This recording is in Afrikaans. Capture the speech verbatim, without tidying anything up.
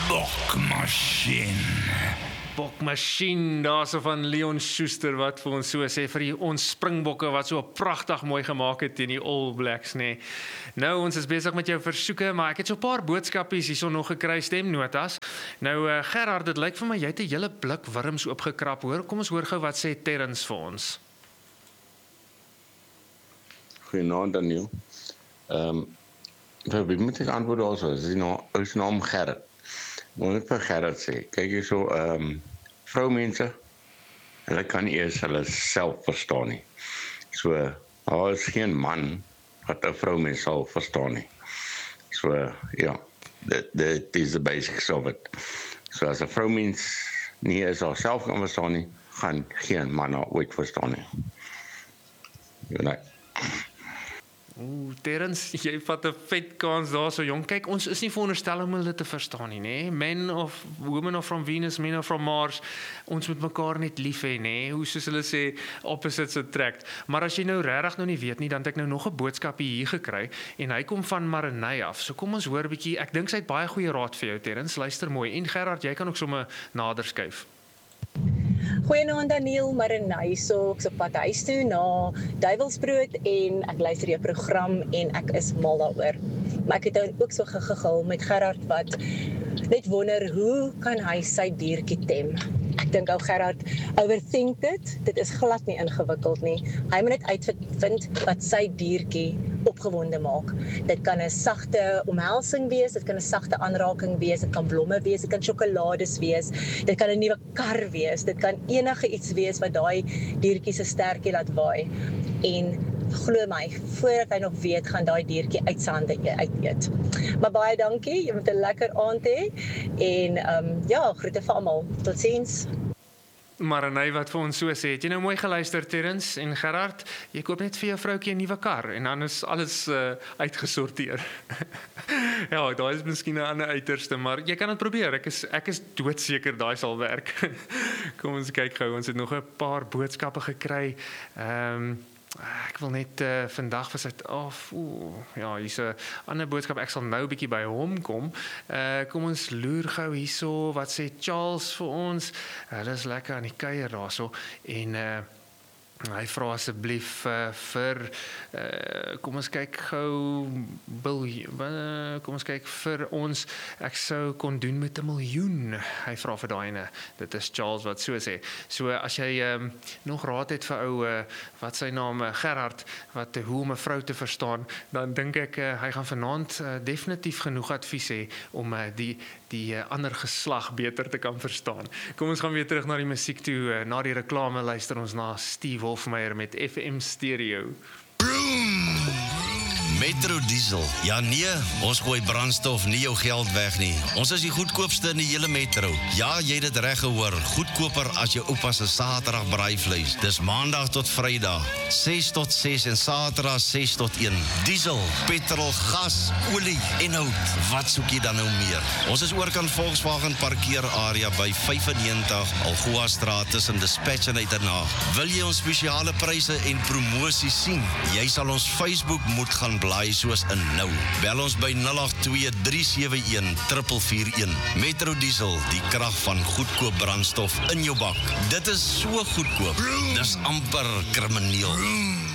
Bokmasjien. Bokmasjien, daar so van Leon Schuster wat vir ons so sê vir die ons springbokke wat so pragtig mooi gemaak het teen die All Blacks, nee. Nou, ons is besig met jou versoeke, maar ek het so 'n paar boodskapies hierso nog gekry, stemnotas. Nou, uh, Gerard, dit lyk vir my jy het 'n hele blik wurms oopgekrap, hoor. Kom ons hoor gou wat sê Terrence vir ons. Goeienaand, Daniel. Ehm, um, wie moet ek antwoord also? Is die naam, is naam Gerard. Moet ek vir Gerard sê, kyk hier so, ehm, um, vroumense, hulle kan nie eers hulle self verstaan nie. So, daar is geen man wat 'n vroumens sal verstaan nie. So, ja, dit, dit is the basics of it. So, as 'n vroumens nie eens haarself kan verstaan nie, gaan geen man haar ooit verstaan nie. Good night. Oeh, Terrence, jy vat 'n vet kans daar so jong. Kyk, ons is nie veronderstel om hulle te verstaan nie, nê? Men of women of from Venus, men of from Mars. Ons moet mekaar net lief hê, nê? Hoe soos hulle sê, opposites attract. Maar as jy nou regtig nou nie weet nie, dan het ek nou nog 'n boodskap hier gekry en hy kom van Marenay af. So kom ons hoor 'n bietjie. Ek dink sy het baie goeie raad vir jou, Terrence. Luister mooi. En Gerard, jy kan ook sommer nader skuif. Goeienaand Daniel, Marenay, so ek's op pad huis toe na Duivelsbrood en ek luister jou program en ek is mal daaroor. Maar ek het ook so gegigil met Gerard wat net wonder hoe kan hy sy diertjie tem. Ek dink ou Gerard overthink dit. Dit is glad nie ingewikkeld nie. Hy moet net uitvind wat sy diertjie opgewonde maak. Dit kan 'n sagte omhelsing wees, dit kan 'n sagte aanraking wees, dit kan blomme wees, dit kan sjokolades wees, dit kan 'n nuwe kar wees, dit kan enige iets wees wat daai diertjie se stertjie laat waai. En glo my, voordat hy nog weet, gaan daai diertjie uit sy hande uiteet. Maar baie dankie, jy moet 'n lekker aand hê en ehm um, ja, groete vir almal. Totsiens. Marenay wat vir ons so sê, het jy nou mooi geluister, Terrence en Gerard, jy koop net vir jou vroukie 'n nuwe kar en dan is alles uh, uitgesorteer. Ja, daar is miskien 'n ander uiterste, maar jy kan dit probeer. Ek is ek is doodseker daai sal werk. Kom ons kyk gou, ons het nog 'n paar boodskappe gekry. Ehm um, Ek wil net uh, vandag was dit af. Ooh, ja, hier's 'n ander boodskap. Ek sal nou 'n bietjie by hom kom. Uh kom ons loer gou hierso. Wat sê Charles vir ons? Hulle uh, is lekker aan die kuier daarso en uh hy vra asseblief uh, vir uh, kom ons kyk gou bil uh, kom ons kyk vir ons ek sou kon doen met 'n miljoen. Hy vra vir daai ene. Dit is Charles wat so sê. So as jy um, nog raad het vir ou uh, wat sy naam uh, Gerard wat uh, hoe om 'n vrou te verstaan, dan dink ek uh, hy gaan vanaand uh, definitief genoeg advies hê om uh, die die uh, ander geslag beter te kan verstaan. Kom ons gaan weer terug na die musiek toe. Uh, na die reklame luister ons na Steve Hofmeyer met F M Stereo. Metro Diesel. Ja nee, ons gooi brandstof nie jou geld weg nie. Ons is die goedkoopste in die hele metro. Ja, jy het dit reg gehoor. Goedkoper as jou oupa se Saterdag braaivleis. Dis Maandag tot Vrydag, ses tot ses en Saterdag ses tot een. Diesel, petrol, gas, olie en hout. Wat soek jy dan nou meer? Ons is oorkant Volkswagen parkeerarea by vyfennegentig Algoa Straat tussen Dispatch en Uiternaag. Wil jy ons spesiale pryse en promosies sien? Jy sal ons Facebook moet gaan blaai soos in nou. Bel ons by nul agt twee drie sewe een vier vier een. Metro Diesel, die krag van goedkoop brandstof in jou bak. Dit is so goedkoop. Dis amper krimineel.